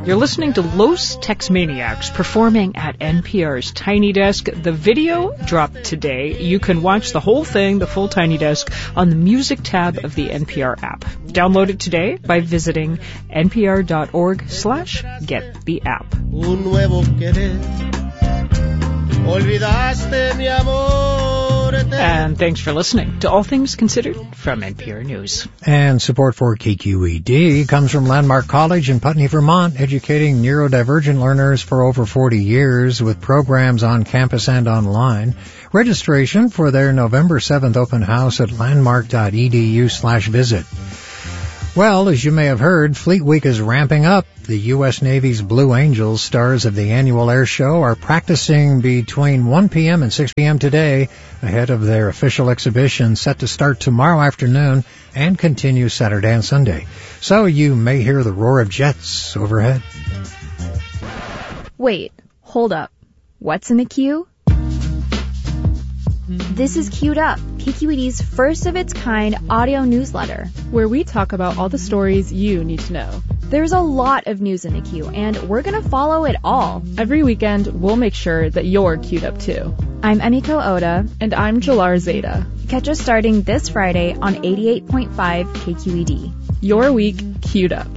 You're listening to Los Tex-Maniacs performing at NPR's Tiny Desk. The video dropped today. You can watch the whole thing, the full Tiny Desk, on the music tab of the NPR app. Download it today by visiting npr.org/gettheapp. Un nuevo querer. Olvidaste mi amor. And thanks for listening to All Things Considered from NPR News. And support for KQED comes from Landmark College in Putney, Vermont, educating neurodivergent learners for over 40 years with programs on campus and online. Registration for their November 7th open house at landmark.edu/visit. Well, as you may have heard, Fleet Week is ramping up. The U.S. Navy's Blue Angels, stars of the annual air show, are practicing between 1 p.m. and 6 p.m. today ahead of their official exhibition set to start tomorrow afternoon and continue Saturday and Sunday. So you may hear the roar of jets overhead. Wait, hold up. What's in the queue? This is Queued Up, KQED's first-of-its-kind audio newsletter, where we talk about all the stories you need to know. There's a lot of news in the queue, and we're going to follow it all. Every weekend, we'll make sure that you're queued up, too. I'm Emiko Oda. And I'm Jalar Zeta. Catch us starting this Friday on 88.5 KQED. Your week queued up.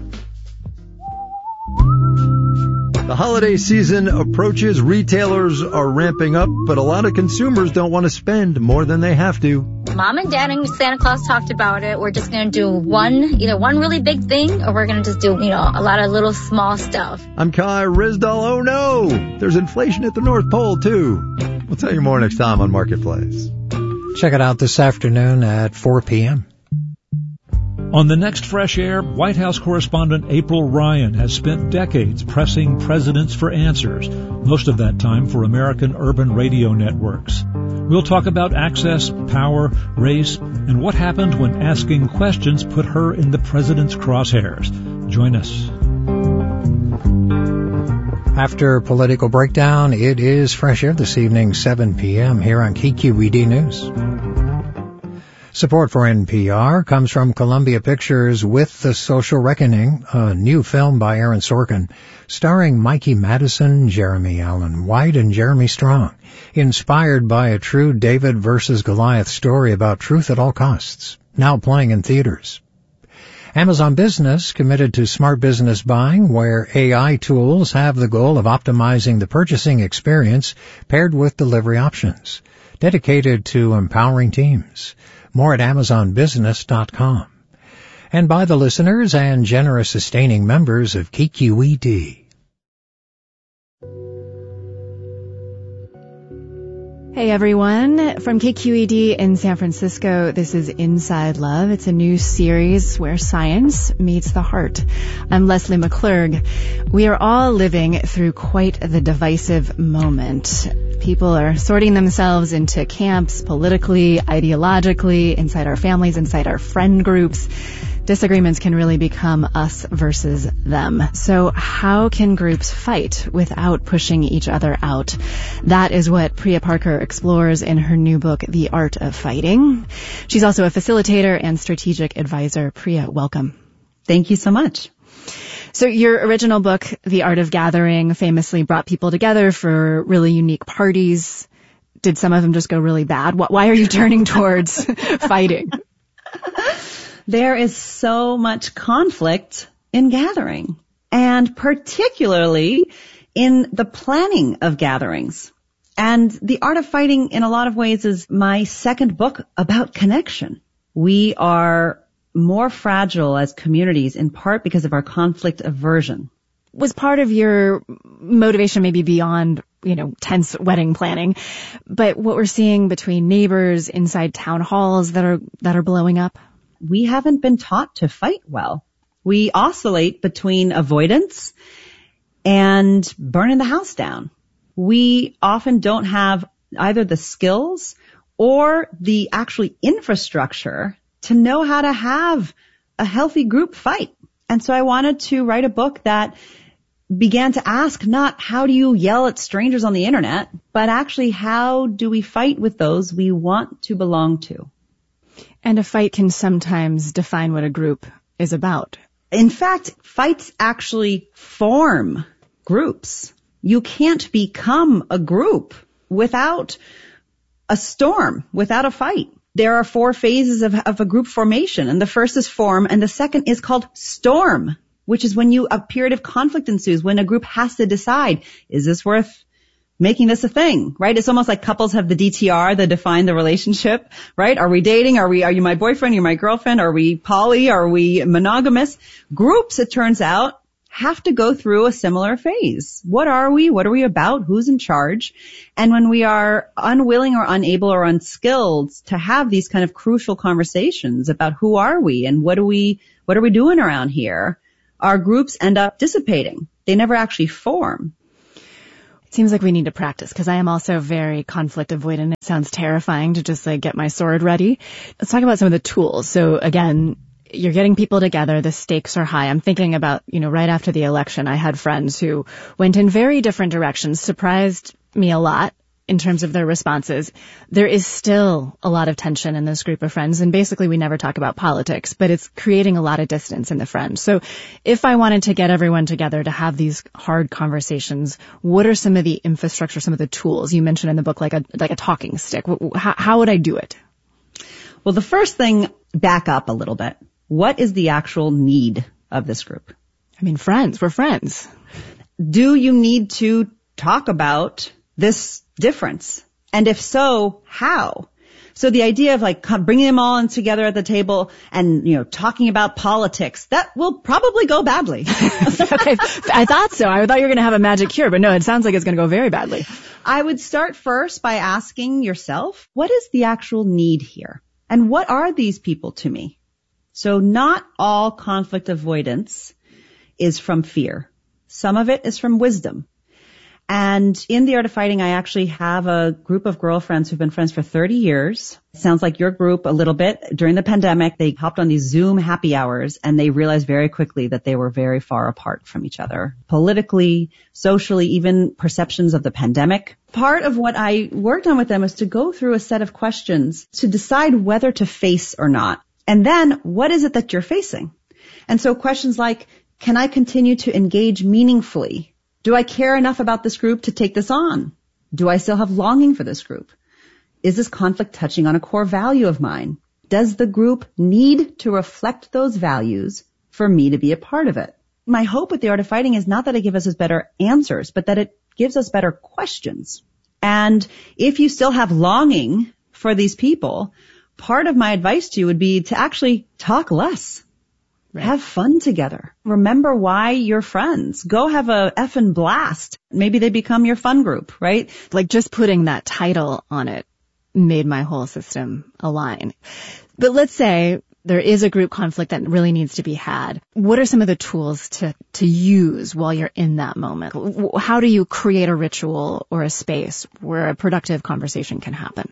The holiday season approaches. Retailers are ramping up, but a lot of consumers don't want to spend more than they have to. Mom and Dad and Santa Claus talked about it. We're just going to do either one really big thing, or we're going to just do, a lot of little small stuff. I'm Kai Rizdal. Oh no, there's inflation at the North Pole too. We'll tell you more next time on Marketplace. Check it out this afternoon at 4 p.m. On the next Fresh Air, White House correspondent April Ryan has spent decades pressing presidents for answers, most of that time for American urban radio networks. We'll talk about access, power, race, and what happened when asking questions put her in the president's crosshairs. Join us. After Political Breakdown, it is Fresh Air this evening, 7 p.m. here on KQED News. Support for NPR comes from Columbia Pictures with The Social Reckoning, a new film by Aaron Sorkin, starring Mikey Madison, Jeremy Allen White, and Jeremy Strong, inspired by a true David versus Goliath story about truth at all costs, now playing in theaters. Amazon Business committed to smart business buying, where AI tools have the goal of optimizing the purchasing experience paired with delivery options, dedicated to empowering teams. More at AmazonBusiness.com. And by the listeners and generous sustaining members of KQED. Hey everyone, from KQED in San Francisco, this is Inside Love. It's a new series where science meets the heart. I'm Leslie McClurg. We are all living through quite the divisive moment. People are sorting themselves into camps politically, ideologically, inside our families, inside our friend groups. Disagreements can really become us versus them. So how can groups fight without pushing each other out? That is what Priya Parker explores in her new book, The Art of Fighting. She's also a facilitator and strategic advisor. Priya, welcome. Thank you so much. So your original book, The Art of Gathering, famously brought people together for really unique parties. Did some of them just go really bad? Why are you turning towards fighting? There is so much conflict in gathering, and particularly in the planning of gatherings. And The Art of Fighting, in a lot of ways, is my second book about connection. We are more fragile as communities, in part because of our conflict aversion. Was part of your motivation maybe beyond, tense wedding planning, but what we're seeing between neighbors inside town halls that are blowing up? We haven't been taught to fight well. We oscillate between avoidance and burning the house down. We often don't have either the skills or the actually infrastructure to know how to have a healthy group fight. And so I wanted to write a book that began to ask not how do you yell at strangers on the internet, but actually how do we fight with those we want to belong to. And a fight can sometimes define what a group is about. In fact, fights actually form groups. You can't become a group without a storm, without a fight. There are 4 phases of a group formation, and the first is form, and the second is called storm, which is when a period of conflict ensues, when a group has to decide, is this worth making this a thing, right? It's almost like couples have the DTR that define the relationship, right? Are we dating? Are you my boyfriend? You're my girlfriend? Are we poly? Are we monogamous? Groups, it turns out, have to go through a similar phase. What are we? What are we about? Who's in charge? And when we are unwilling or unable or unskilled to have these kind of crucial conversations about who are we and what are we doing around here, our groups end up dissipating. They never actually form. It seems like we need to practice because I am also very conflict avoidant. It sounds terrifying to just get my sword ready. Let's talk about some of the tools. So again, you're getting people together. The stakes are high. I'm thinking about, right after the election, I had friends who went in very different directions, surprised me a lot in terms of their responses. There is still a lot of tension in this group of friends, and basically we never talk about politics, but it's creating a lot of distance in the friends. So if I wanted to get everyone together to have these hard conversations, what are some of the infrastructure, some of the tools you mentioned in the book, like a talking stick? How would I do it? Well, the first thing, back up a little bit. What is the actual need of this group? I mean, friends. We're friends. Do you need to talk about this difference? And if so, how? So the idea of bringing them all in together at the table and, talking about politics, that will probably go badly. Okay. I thought so. I thought you were going to have a magic cure, but no, it sounds like it's going to go very badly. I would start first by asking yourself, what is the actual need here? And what are these people to me? So not all conflict avoidance is from fear. Some of it is from wisdom. And in The Art of Fighting, I actually have a group of girlfriends who've been friends for 30 years. Sounds like your group a little bit. During the pandemic, they hopped on these Zoom happy hours and they realized very quickly that they were very far apart from each other. Politically, socially, even perceptions of the pandemic. Part of what I worked on with them is to go through a set of questions to decide whether to face or not. And then, what is it that you're facing? And so questions like, can I continue to engage meaningfully? Do I care enough about this group to take this on? Do I still have longing for this group? Is this conflict touching on a core value of mine? Does the group need to reflect those values for me to be a part of it? My hope with The Art of Fighting is not that it gives us better answers, but that it gives us better questions. And if you still have longing for these people, part of my advice to you would be to actually talk less. Right. Have fun together. Remember why you're friends. Go have a effing blast. Maybe they become your fun group, right? Just putting that title on it made my whole system align. But let's say there is a group conflict that really needs to be had. What are some of the tools to use while you're in that moment? How do you create a ritual or a space where a productive conversation can happen?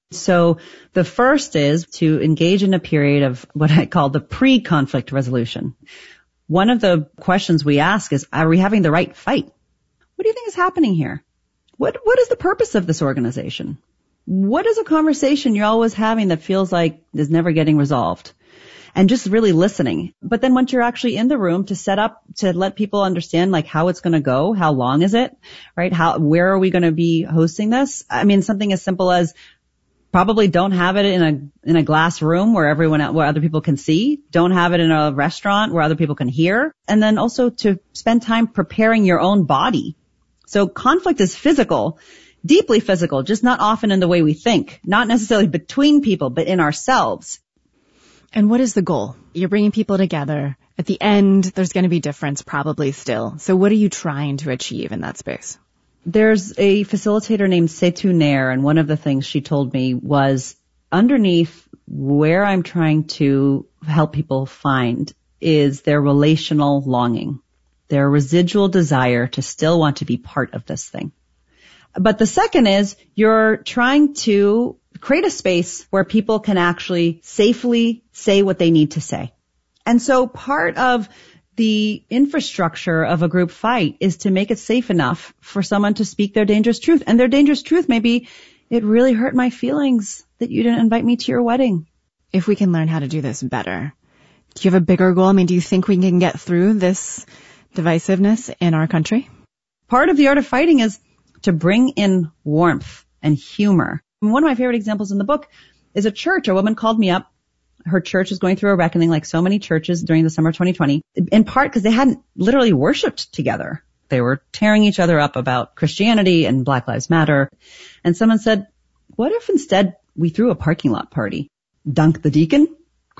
So the first is to engage in a period of what I call the pre-conflict resolution. One of the questions we ask is, are we having the right fight? What do you think is happening here? What is the purpose of this organization? What is a conversation you're always having that feels like is never getting resolved? And just really listening. But then once you're actually in the room to set up, to let people understand how it's going to go, how long is it, right? Where are we going to be hosting this? I mean, something as simple as, probably don't have it in a glass room where where other people can see. Don't have it in a restaurant where other people can hear. And then also to spend time preparing your own body. So conflict is physical, deeply physical, just not often in the way we think. Not necessarily between people, but in ourselves. And what is the goal? You're bringing people together. At the end, there's going to be difference probably still. So what are you trying to achieve in that space? There's a facilitator named Setu Nair, and one of the things she told me was underneath where I'm trying to help people find is their relational longing, their residual desire to still want to be part of this thing. But the second is you're trying to create a space where people can actually safely say what they need to say. And so part of the infrastructure of a group fight is to make it safe enough for someone to speak their dangerous truth. And their dangerous truth may be, it really hurt my feelings that you didn't invite me to your wedding. If we can learn how to do this better, Do you have a bigger goal? I mean, do you think we can get through this divisiveness in our country? Part of the art of fighting is to bring in warmth and humor. And one of my favorite examples in the book is a church. A woman called me up. Her church was going through a reckoning like so many churches during the summer of 2020, in part because they hadn't literally worshiped together. They were tearing each other up about Christianity and Black Lives Matter. And someone said, what if instead we threw a parking lot party? Dunk the deacon? ?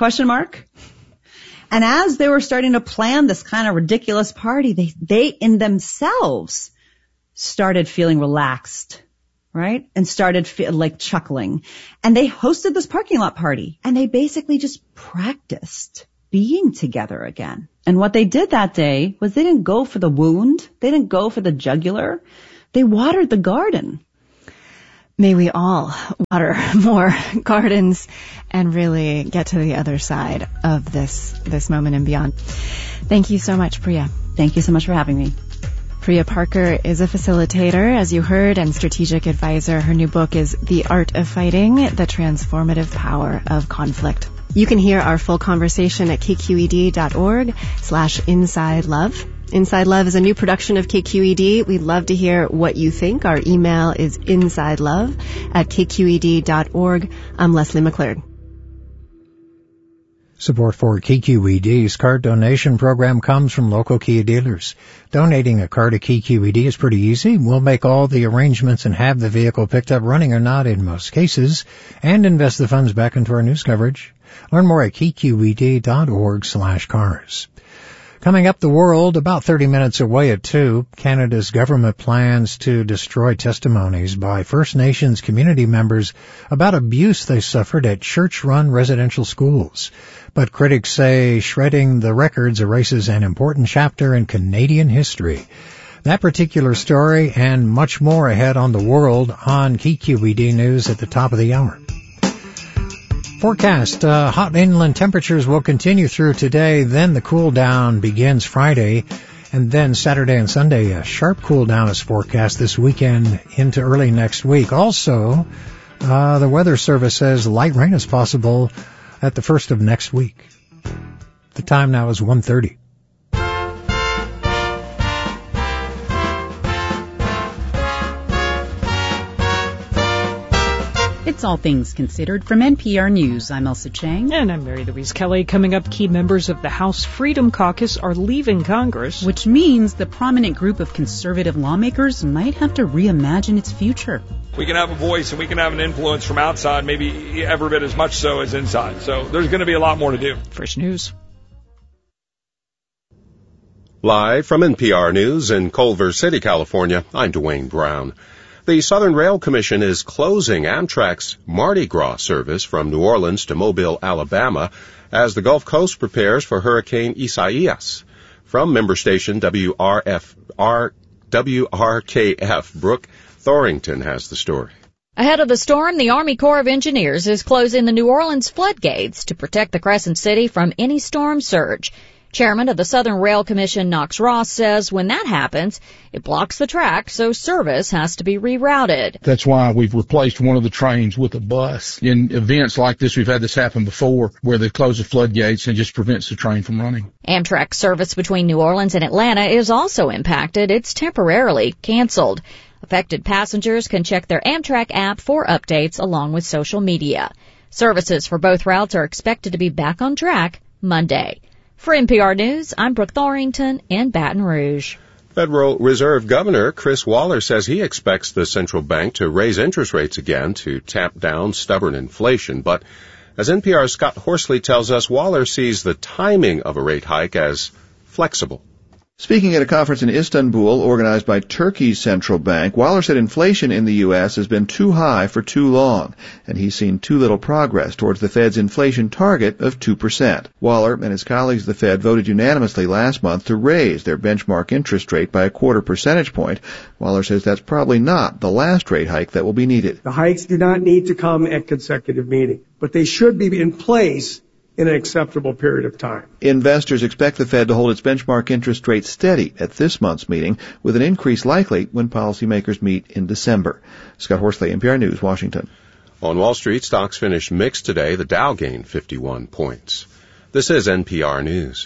And as they were starting to plan this kind of ridiculous party, they in themselves started feeling relaxed, right? And started like chuckling. And they hosted this parking lot party, and they basically just practiced being together again. And what they did that day was they didn't go for the wound. They didn't go for the jugular. They watered the garden. May we all water more gardens and really get to the other side of this moment and beyond. Thank you so much, Priya. Thank you so much for having me. Priya Parker is a facilitator, as you heard, and strategic advisor. Her new book is The Art of Fighting, The Transformative Power of Conflict. You can hear our full conversation at kqed.org/InsideLove. Inside Love is a new production of KQED. We'd love to hear what you think. Our email is insidelove@kqed.org. I'm Leslie McClurg. Support for KQED's card donation program comes from local Kia dealers. Donating a car to KQED is pretty easy. We'll make all the arrangements and have the vehicle picked up running or not in most cases, and invest the funds back into our news coverage. Learn more at kqed.org/cars. Coming up, the world, about 30 minutes away at 2, Canada's government plans to destroy testimonies by First Nations community members about abuse they suffered at church-run residential schools. But critics say shredding the records erases an important chapter in Canadian history. That particular story and much more ahead on the world on KQED News at the top of the hour. Forecast, hot inland temperatures will continue through today, then the cool down begins Friday, and then Saturday and Sunday, a sharp cool down is forecast this weekend into early next week. Also, the Weather Service says light rain is possible at the first of next week. The time now is 1:30. It's All Things Considered from NPR News. I'm Elsa Chang. And I'm Mary Louise Kelly. Coming up, key members of the House Freedom Caucus are leaving Congress. Which means the prominent group of conservative lawmakers might have to reimagine its future. We can have a voice and we can have an influence from outside, maybe every bit as much so as inside. So there's going to be a lot more to do. First News. Live from NPR News in Culver City, California, I'm Dwayne Brown. The Southern Rail Commission is closing Amtrak's Mardi Gras service from New Orleans to Mobile, Alabama, as the Gulf Coast prepares for Hurricane Isaias. From member station WRKF, Brooke Thorington has the story. Ahead of the storm, the Army Corps of Engineers is closing the New Orleans floodgates to protect the Crescent City from any storm surge. Chairman of the Southern Rail Commission, Knox Ross, says when that happens, it blocks the track, so service has to be rerouted. That's why we've replaced one of the trains with a bus. In events like this, we've had this happen before, where they close the floodgates and just prevents the train from running. Amtrak service between New Orleans and Atlanta is also impacted. It's temporarily canceled. Affected passengers can check their Amtrak app for updates along with social media. Services for both routes are expected to be back on track Monday. For NPR News, I'm Brooke Thorington in Baton Rouge. Federal Reserve Governor Chris Waller says he expects the central bank to raise interest rates again to tamp down stubborn inflation. But as NPR's Scott Horsley tells us, Waller sees the timing of a rate hike as flexible. Speaking at a conference in Istanbul organized by Turkey's central bank, Waller said inflation in the U.S. has been too high for too long, and he's seen too little progress towards the Fed's inflation target of 2%. Waller and his colleagues at the Fed voted unanimously last month to raise their benchmark interest rate by 0.25 percentage point. Waller says that's probably not the last rate hike that will be needed. The hikes do not need to come at consecutive meetings, but they should be in place in an acceptable period of time. Investors expect the Fed to hold its benchmark interest rate steady at this month's meeting, with an increase likely when policymakers meet in December. Scott Horsley, NPR News, Washington. On Wall Street, stocks finished mixed today. The Dow gained 51 points. This is NPR News.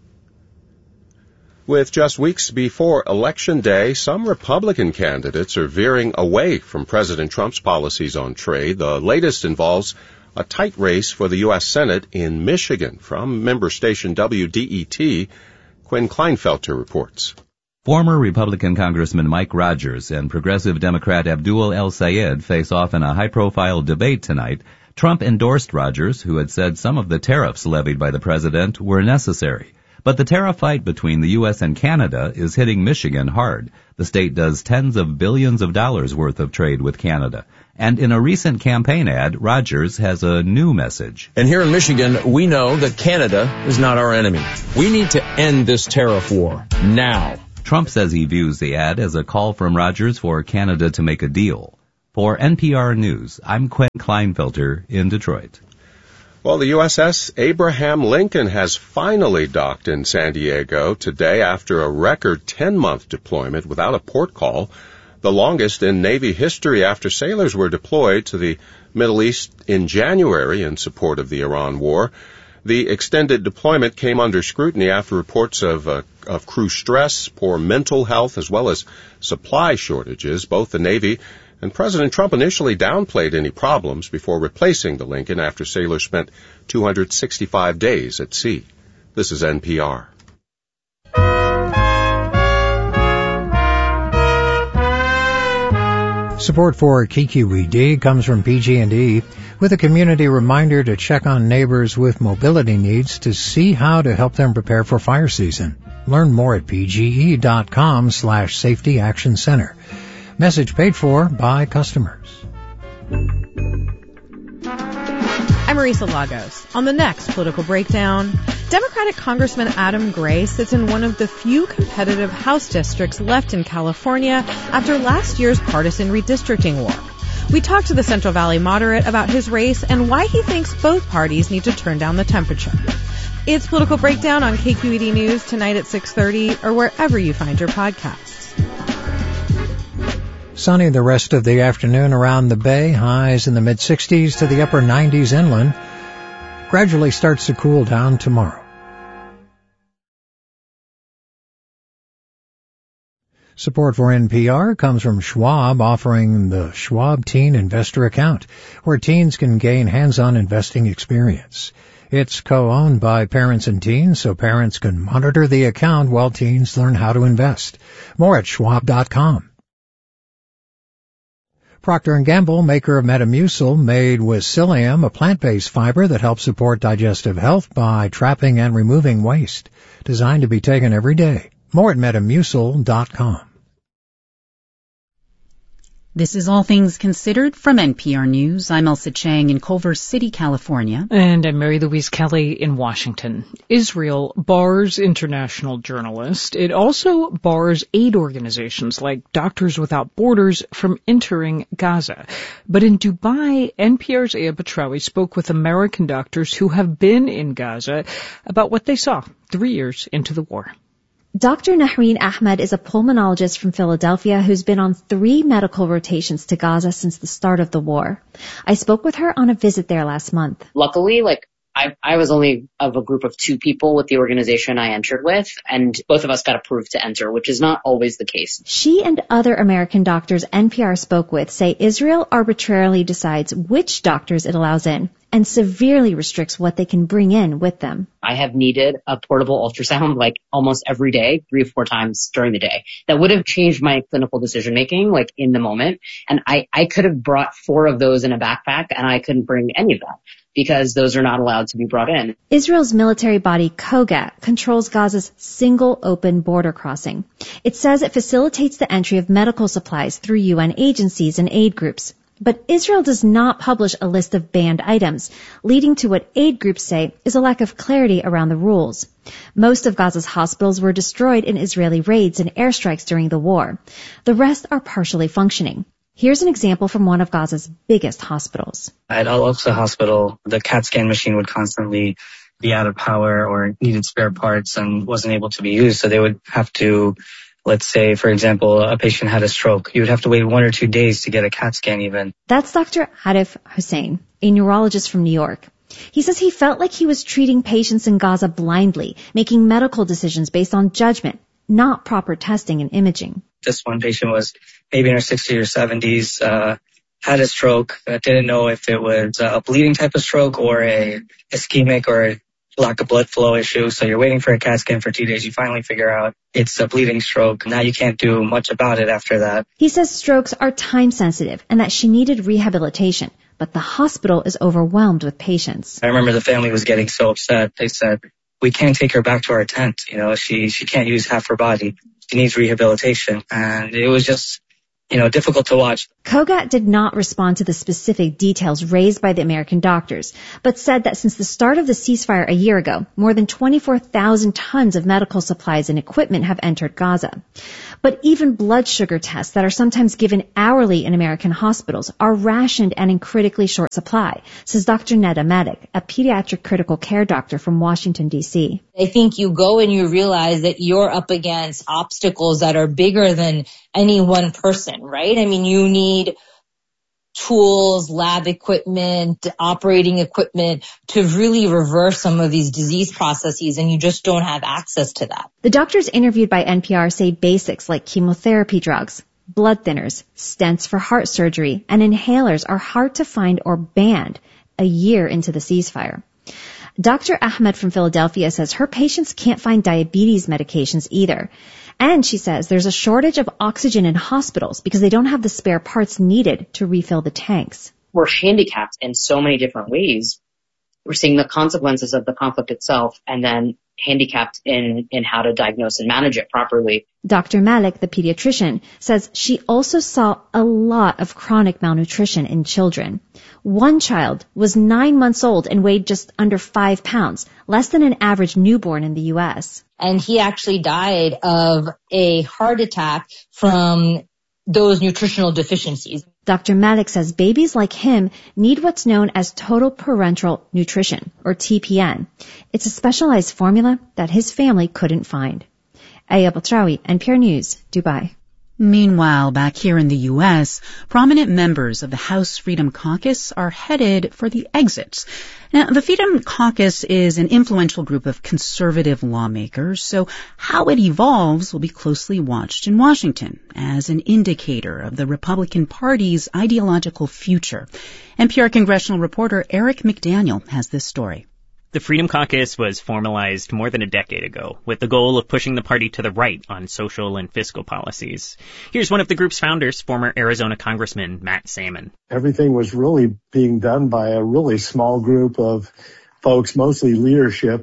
With just weeks before Election Day, some Republican candidates are veering away from President Trump's policies on trade. The latest involves a tight race for the U.S. Senate in Michigan. From member station WDET, Quinn Kleinfelter reports. Former Republican Congressman Mike Rogers and progressive Democrat Abdul El-Sayed face off in a high-profile debate tonight. Trump endorsed Rogers, who had said some of the tariffs levied by the president were necessary. But the tariff fight between the U.S. and Canada is hitting Michigan hard. The state does tens of billions of dollars worth of trade with Canada. And in a recent campaign ad, Rogers has a new message. And here in Michigan, we know that Canada is not our enemy. We need to end this tariff war now. Trump says he views the ad as a call from Rogers for Canada to make a deal. For NPR News, I'm Quinn Kleinfelter in Detroit. Well, the USS Abraham Lincoln has finally docked in San Diego today after a record 10-month deployment without a port call, the longest in Navy history after sailors were deployed to the Middle East in January in support of the Iran war. The extended deployment came under scrutiny after reports of crew stress, poor mental health, as well as supply shortages. Both the Navy and President Trump initially downplayed any problems before replacing the Lincoln after sailors spent 265 days at sea. This is NPR. Support for KQED comes from PG&E with a community reminder to check on neighbors with mobility needs to see how to help them prepare for fire season. Learn more at pge.com/Safety Action Center. Message paid for by customers. I'm Marisa Lagos. On the next Political Breakdown, Democratic Congressman Adam Gray sits in one of the few competitive House districts left in California after last year's partisan redistricting war. We talked to the Central Valley moderate about his race and why he thinks both parties need to turn down the temperature. It's Political Breakdown on KQED News tonight at 6:30 or wherever you find your podcasts. Sunny the rest of the afternoon around the bay, highs in the mid-60s to the upper 90s inland. Gradually starts to cool down tomorrow. Support for NPR comes from Schwab, offering the Schwab Teen Investor Account, where teens can gain hands-on investing experience. It's co-owned by parents and teens, so parents can monitor the account while teens learn how to invest. More at schwab.com. Procter & Gamble, maker of Metamucil, made with psyllium, a plant-based fiber that helps support digestive health by trapping and removing waste. Designed to be taken every day. More at Metamucil.com. This is All Things Considered from NPR News. I'm Elsa Chang in Culver City, California. And I'm Mary Louise Kelly in Washington. Israel bars international journalists. It also bars aid organizations like Doctors Without Borders from entering Gaza. But in Dubai, NPR's Aya Batrawi spoke with American doctors who have been in Gaza about what they saw 3 years into the war. Dr. Nahreen Ahmed is a pulmonologist from Philadelphia who's been on 3 medical rotations to Gaza since the start of the war. I spoke with her on a visit there last month. Luckily, I was only of a group of 2 people with the organization I entered with, and both of us got approved to enter, which is not always the case. She and other American doctors NPR spoke with say Israel arbitrarily decides which doctors it allows in and severely restricts what they can bring in with them. I have needed a portable ultrasound almost every day, 3 or 4 times during the day. That would have changed my clinical decision making in the moment. And I could have brought 4 of those in a backpack and I couldn't bring any of them because those are not allowed to be brought in. Israel's military body Kogat controls Gaza's single open border crossing. It says it facilitates the entry of medical supplies through UN agencies and aid groups. But Israel does not publish a list of banned items, leading to what aid groups say is a lack of clarity around the rules. Most of Gaza's hospitals were destroyed in Israeli raids and airstrikes during the war. The rest are partially functioning. Here's an example from one of Gaza's biggest hospitals. At Al-Aqsa Hospital, the CAT scan machine would constantly be out of power or needed spare parts and wasn't able to be used, so they would have to, let's say, for example, a patient had a stroke. You would have to wait 1 or 2 days to get a CAT scan even. That's Dr. Arif Hussein, a neurologist from New York. He says he felt like he was treating patients in Gaza blindly, making medical decisions based on judgment, not proper testing and imaging. This one patient was maybe in her 60s or 70s, had a stroke, didn't know if it was a bleeding type of stroke or a ischemic or a lack of blood flow issue. So you're waiting for a CAT scan for 2 days. You finally figure out it's a bleeding stroke. Now you can't do much about it after that. He says strokes are time sensitive and that she needed rehabilitation, but the hospital is overwhelmed with patients. I remember the family was getting so upset. They said, we can't take her back to our tent. You know, she can't use half her body. She needs rehabilitation. And it was just, difficult to watch. Kogat did not respond to the specific details raised by the American doctors, but said that since the start of the ceasefire a year ago, more than 24,000 tons of medical supplies and equipment have entered Gaza. But even blood sugar tests that are sometimes given hourly in American hospitals are rationed and in critically short supply, says Dr. Neda Malik, a pediatric critical care doctor from Washington, D.C. I think you go and you realize that you're up against obstacles that are bigger than any one person, right? I mean, you need tools, lab equipment, operating equipment to really reverse some of these disease processes, and you just don't have access to that. The doctors interviewed by NPR say basics like chemotherapy drugs, blood thinners, stents for heart surgery, and inhalers are hard to find or banned a year into the ceasefire. Dr. Ahmed from Philadelphia says her patients can't find diabetes medications either. And she says there's a shortage of oxygen in hospitals because they don't have the spare parts needed to refill the tanks. We're handicapped in so many different ways. We're seeing the consequences of the conflict itself and then handicapped in how to diagnose and manage it properly. Dr. Malik, the pediatrician, says she also saw a lot of chronic malnutrition in children. One child was 9 months old and weighed just under 5 pounds, less than an average newborn in the U.S. And he actually died of a heart attack from those nutritional deficiencies. Dr. Malik says babies like him need what's known as total parenteral nutrition, or TPN. It's a specialized formula that his family couldn't find. Aya Batrawi, NPR News, Dubai. Meanwhile, back here in the U.S., prominent members of the House Freedom Caucus are headed for the exits. Now, the Freedom Caucus is an influential group of conservative lawmakers, so how it evolves will be closely watched in Washington as an indicator of the Republican Party's ideological future. NPR congressional reporter Eric McDaniel has this story. The Freedom Caucus was formalized more than a decade ago with the goal of pushing the party to the right on social and fiscal policies. Here's one of the group's founders, former Arizona Congressman Matt Salmon. Everything was really being done by a really small group of folks, mostly leadership,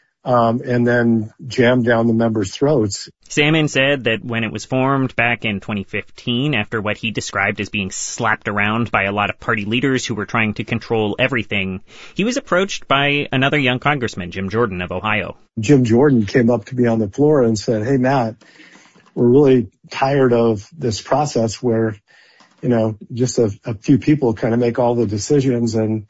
and then jammed down the members' throats. Salmon said that when it was formed back in 2015, after what he described as being slapped around by a lot of party leaders who were trying to control everything, he was approached by another young congressman, Jim Jordan of Ohio. Jim Jordan came up to me on the floor and said, "Hey, Matt, we're really tired of this process where, just a few people kind of make all the decisions, and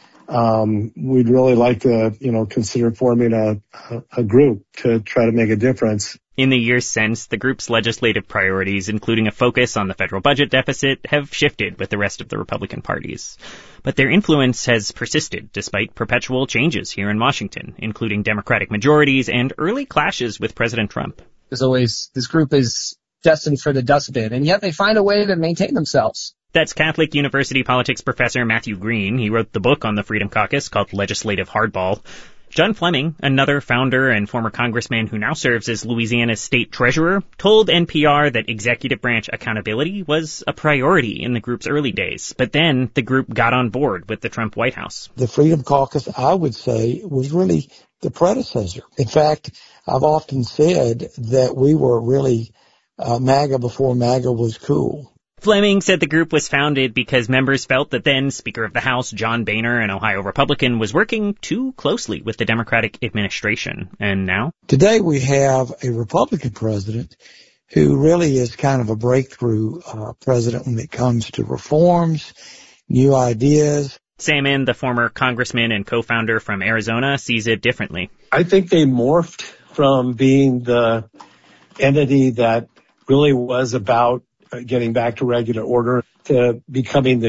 we'd really like to, consider forming a group to try to make a difference." In the years since, the group's legislative priorities, including a focus on the federal budget deficit, have shifted with the rest of the Republican parties. But their influence has persisted despite perpetual changes here in Washington, including Democratic majorities and early clashes with President Trump. As always, this group is destined for the dustbin, and yet they find a way to maintain themselves. That's Catholic University politics professor Matthew Green. He wrote the book on the Freedom Caucus called Legislative Hardball. John Fleming, another founder and former congressman who now serves as Louisiana's state treasurer, told NPR that executive branch accountability was a priority in the group's early days. But then the group got on board with the Trump White House. The Freedom Caucus, I would say, was really the predecessor. In fact, I've often said that we were really MAGA before MAGA was cool. Fleming said the group was founded because members felt that then Speaker of the House John Boehner, an Ohio Republican, was working too closely with the Democratic administration. And now? Today we have a Republican president who really is kind of a breakthrough president when it comes to reforms, new ideas. Salmon, the former congressman and co-founder from Arizona, sees it differently. I think they morphed from being the entity that really was about getting back to regular order to becoming the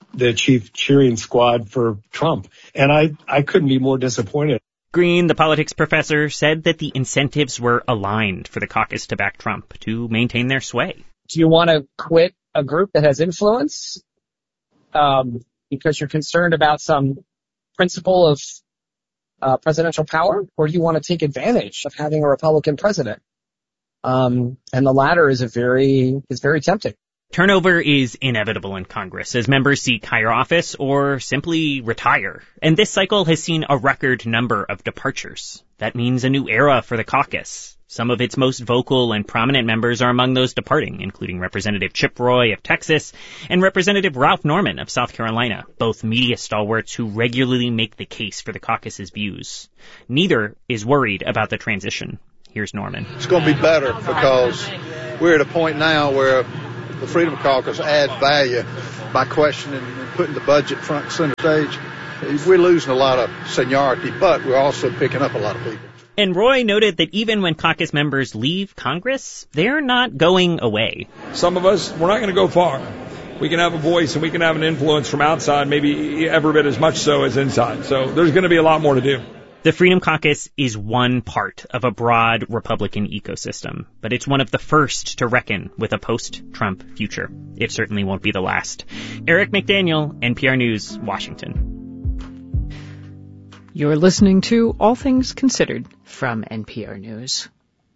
the chief cheering squad for Trump. And I couldn't be more disappointed. Green, the politics professor, said that the incentives were aligned for the caucus to back Trump to maintain their sway. Do you want to quit a group that has influence because you're concerned about some principle of presidential power, or do you want to take advantage of having a Republican president? And the latter is very tempting. Turnover is inevitable in Congress as members seek higher office or simply retire. And this cycle has seen a record number of departures. That means a new era for the caucus. Some of its most vocal and prominent members are among those departing, including Representative Chip Roy of Texas and Representative Ralph Norman of South Carolina, both media stalwarts who regularly make the case for the caucus's views. Neither is worried about the transition. Here's Norman. It's going to be better because we're at a point now where the Freedom Caucus adds value by questioning and putting the budget front and center stage. We're losing a lot of seniority, but we're also picking up a lot of people. And Roy noted that even when caucus members leave Congress, they're not going away. Some of us, we're not going to go far. We can have a voice and we can have an influence from outside, maybe every bit as much so as inside. So there's going to be a lot more to do. The Freedom Caucus is one part of a broad Republican ecosystem, but it's one of the first to reckon with a post-Trump future. It certainly won't be the last. Eric McDaniel, NPR News, Washington. You're listening to All Things Considered from NPR News.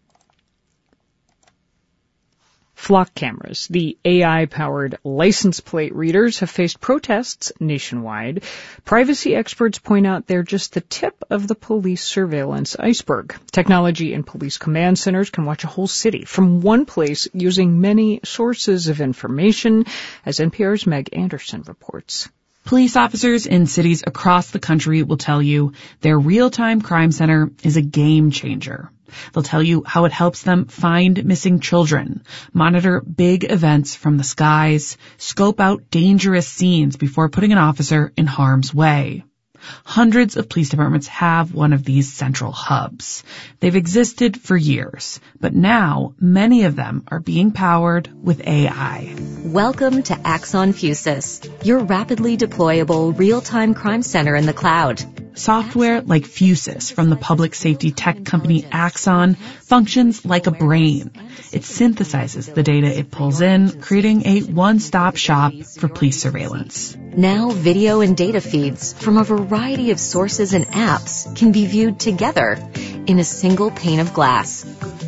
Flock cameras, the AI-powered license plate readers, have faced protests nationwide. Privacy experts point out they're just the tip of the police surveillance iceberg. Technology and police command centers can watch a whole city from one place using many sources of information, as NPR's Meg Anderson reports. Police officers in cities across the country will tell you their real-time crime center is a game changer. They'll tell you how it helps them find missing children, monitor big events from the skies, scope out dangerous scenes before putting an officer in harm's way. Hundreds of police departments have one of these central hubs. They've existed for years, but now many of them are being powered with AI. Welcome to Axon Fusus, your rapidly deployable real-time crime center in the cloud. Software like Fusus from the public safety tech company Axon functions like a brain. It synthesizes the data it pulls in, creating a one-stop shop for police surveillance. Now video and data feeds from a variety of sources and apps can be viewed together in a single pane of glass.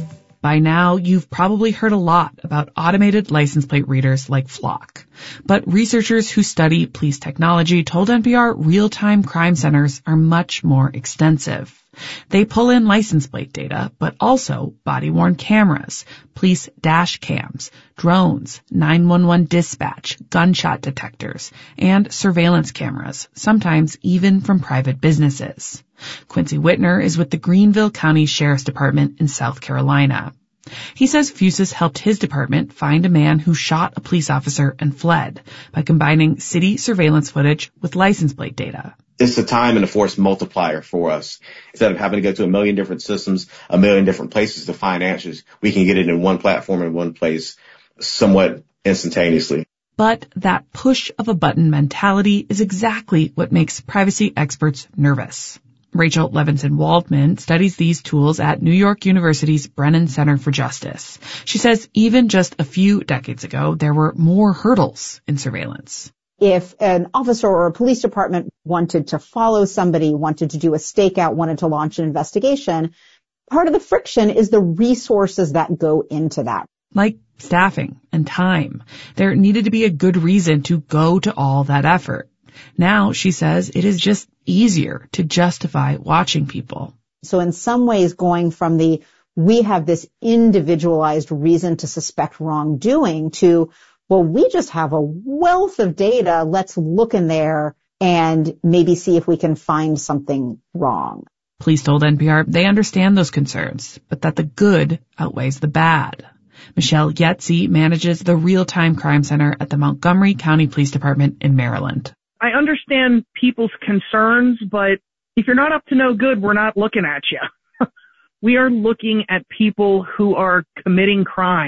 By now, you've probably heard a lot about automated license plate readers like Flock. But researchers who study police technology told NPR real-time crime centers are much more extensive. They pull in license plate data, but also body-worn cameras, police dash cams, drones, 911 dispatch, gunshot detectors, and surveillance cameras, sometimes even from private businesses. Quincy Whitner is with the Greenville County Sheriff's Department in South Carolina. He says Fusus helped his department find a man who shot a police officer and fled by combining city surveillance footage with license plate data. It's a time and a force multiplier for us. Instead of having to go to a million different systems, a million different places to find answers, we can get it in one platform in one place somewhat instantaneously. But that push-of-a-button mentality is exactly what makes privacy experts nervous. Rachel Levinson-Waldman studies these tools at New York University's Brennan Center for Justice. She says even just a few decades ago, there were more hurdles in surveillance. If an officer or a police department wanted to follow somebody, wanted to do a stakeout, wanted to launch an investigation, part of the friction is the resources that go into that. Like staffing and time. There needed to be a good reason to go to all that effort. Now, she says, it is just easier to justify watching people. So in some ways, going from we have this individualized reason to suspect wrongdoing to, well, we just have a wealth of data. Let's look in there and maybe see if we can find something wrong. Police told NPR they understand those concerns, but that the good outweighs the bad. Michelle Yetzi manages the Real-Time Crime Center at the Montgomery County Police Department in Maryland. I understand people's concerns, but if you're not up to no good, we're not looking at you. We are looking at people who are committing crimes.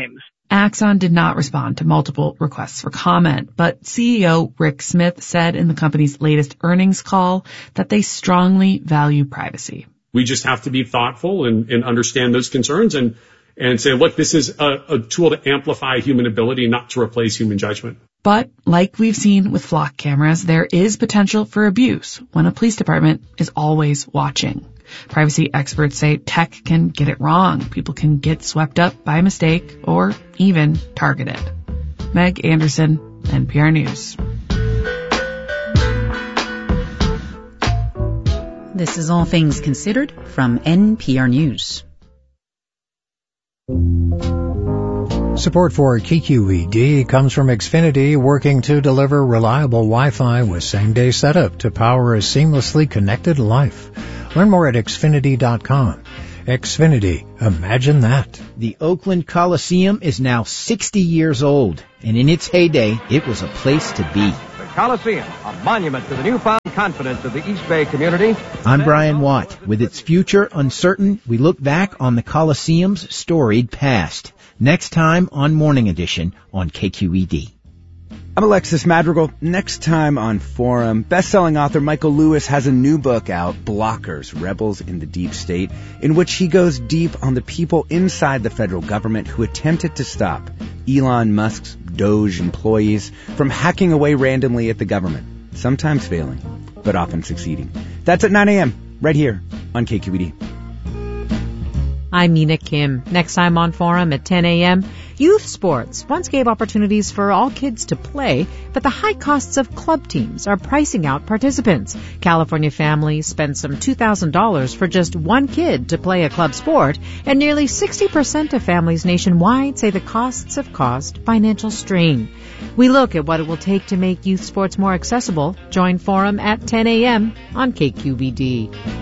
Axon did not respond to multiple requests for comment, but CEO Rick Smith said in the company's latest earnings call that they strongly value privacy. We just have to be thoughtful and understand those concerns and say, look, this is a tool to amplify human ability, not to replace human judgment. But like we've seen with flock cameras, there is potential for abuse when a police department is always watching. Privacy experts say tech can get it wrong. People can get swept up by mistake or even targeted. Meg Anderson, NPR News. This is All Things Considered from NPR News. Support for KQED comes from Xfinity, working to deliver reliable Wi-Fi with same-day setup to power a seamlessly connected life. Learn more at Xfinity.com. Xfinity, imagine that. The Oakland Coliseum is now 60 years old, and in its heyday, it was a place to be. The Coliseum, a monument to the newfound confidence of the East Bay community. I'm Brian Watt. With its future uncertain, we look back on the Coliseum's storied past. Next time on Morning Edition on KQED. I'm Alexis Madrigal. Next time on Forum, best-selling author Michael Lewis has a new book out, Blockers, Rebels in the Deep State, in which he goes deep on the people inside the federal government who attempted to stop Elon Musk's Doge employees from hacking away randomly at the government, sometimes failing, but often succeeding. That's at 9 a.m. right here on KQED. I'm Mina Kim. Next time on Forum at 10 a.m., youth sports once gave opportunities for all kids to play, but the high costs of club teams are pricing out participants. California families spend some $2,000 for just one kid to play a club sport, and nearly 60% of families nationwide say the costs have caused financial strain. We look at what it will take to make youth sports more accessible. Join Forum at 10 a.m. on KQED.